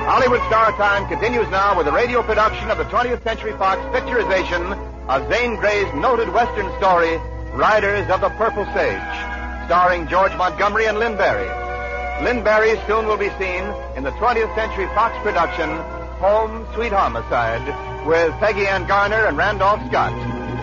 Hollywood Star Time continues now with a radio production of the 20th Century Fox picturization of Zane Grey's noted Western story, Riders of the Purple Sage, starring George Montgomery and Lynn Barry. Lynn Barry soon will be seen in the 20th Century Fox production, Home, Sweet Homicide, with Peggy Ann Garner and Randolph Scott.